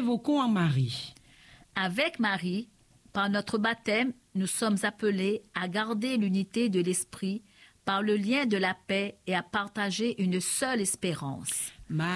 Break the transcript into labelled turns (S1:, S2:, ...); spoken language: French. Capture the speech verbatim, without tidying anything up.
S1: évoquons en Marie.
S2: Avec Marie, par notre baptême, nous sommes appelés à garder l'unité de l'esprit par le lien de la paix et à partager une seule espérance.